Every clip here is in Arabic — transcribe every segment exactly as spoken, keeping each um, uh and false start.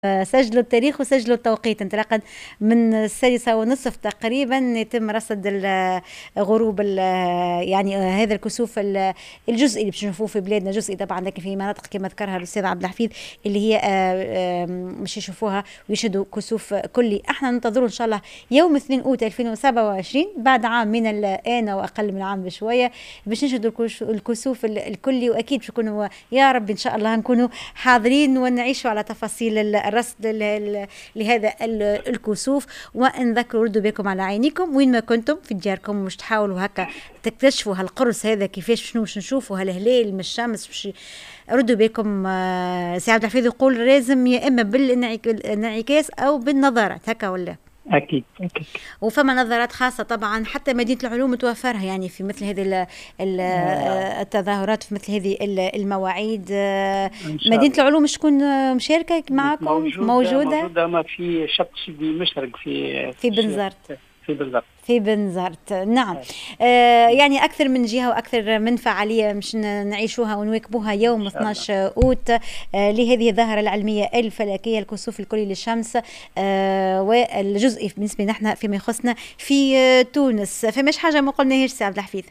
سجلوا التاريخ وسجلوا التوقيت. انطلاقا من السادسة ونصف تقريبا يتم رصد غروب يعني هذا الكسوف الجزئي اللي باش نشوفوه في بلادنا، جزئي طبعا لكن في مناطق كما ذكرها الاستاذ عبد الحفيظ اللي هي باش يشوفوها ويشهدوا كسوف كلي. احنا ننتظروا ان شاء الله يوم اثنين اوت ألفين وسبعة وعشرين بعد عام من الان واقل من عام بشويه باش نشهدوا الكسوف الكلي، واكيد باش نكونوا يا رب ان شاء الله نكونوا حاضرين ونعيشوا على تفاصيل الرصد لهذا الكسوف. ونذكروا ردوا بكم على عينيكم وين ما كنتم في دياركم، مش تحاولوا هكا تكتشفوا هالقرص هذا كيفاش شنو باش نشوفوا هالهلال من الشمس. باش ردوا بكم. سي عبد الحفيظ يقول لازم يا اما بالانعكاس او بالنظارات هكا ولا؟ أكيد أكيد. وفما نظارات خاصة طبعا حتى مدينة العلوم توفرها يعني في مثل هذه التظاهرات في مثل هذه المواعيد. مدينة العلوم شكون مشاركة معكم؟ موجودة موجودة, موجودة ما في شخص مشترك في في بنزرت في بنزرت في بنزرت نعم. آه يعني أكثر من جهة وأكثر من فعالية مش نعيشوها ونواكبوها يوم اثناش أوت آه لهذه الظاهرة العلمية الفلكية الكسوف الكلي للشمس آه والجزئي بالنسبة نحن فيما يخصنا في آه تونس. فماش حاجة ما قلناهاش سي عبد الحفيظ؟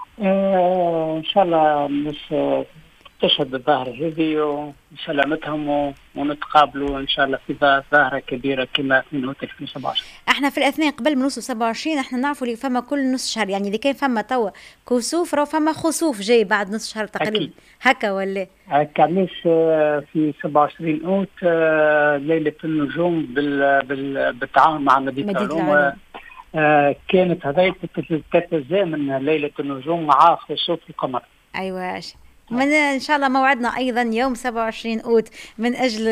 آه إن شاء الله مش تشهد الظاهرة هذه وسلامتهم ونتقابلوا إن شاء الله في ظاهرة كبيرة كما اثنين أوت ألفين وسبعة وعشرين. احنا في الأثناء قبل من نوصل سبعة وعشرين احنا نعرفوا اللي فما كل نص شهر، يعني إذا كان فما توا كسوف راه فما خسوف جاي بعد نص شهر تقريبا. أكيد. هكا ولا؟ هكا علاش في سبعة وعشرين أوت ليلة النجوم بال بال بالتعاون مع مدينة العلوم آه كانت هذه تتزامن ليلة النجوم مع خسوف القمر. أيوة من إن شاء الله موعدنا أيضا يوم سبعة وعشرين أوت من أجل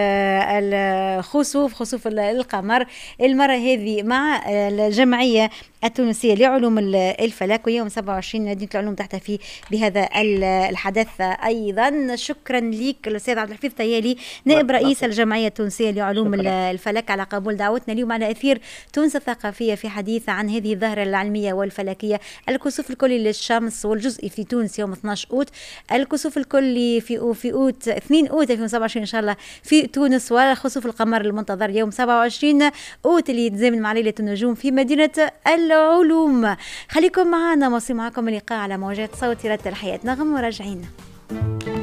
الخسوف خسوف القمر، المرة هذه مع الجمعية التونسية لعلوم الفلك، ويوم سبعة وعشرين مدينة العلوم تحتفي بهذا الحدث أيضا. شكرا لك الأستاذ عبد الحفيظ طيالي نائب رئيس الجمعية التونسية لعلوم شكرا. الفلك على قبول دعوتنا اليوم على أثير تونس الثقافية في حديث عن هذه الظاهرة العلمية والفلكية الكسوف الكلي للشمس والجزئي في تونس يوم اثناش أوت، الكسوف الكلي في في أوت اثنين أوت ألفين وسبعة وعشرين إن شاء الله في تونس، وخسوف القمر المنتظر يوم سبعة وعشرين أوت اللي يتزامن مع ليلة النجوم في مدينة العلوم. خليكم معنا، موصي معكم اللقاء على موجات صوت رتل الحياة. نغم وراجعين.